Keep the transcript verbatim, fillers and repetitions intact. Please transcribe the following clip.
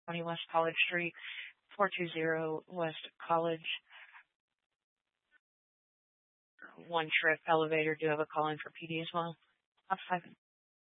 twenty West College Street, four two zero West College. One trip elevator. Do you have a call in for P D as well? Up five.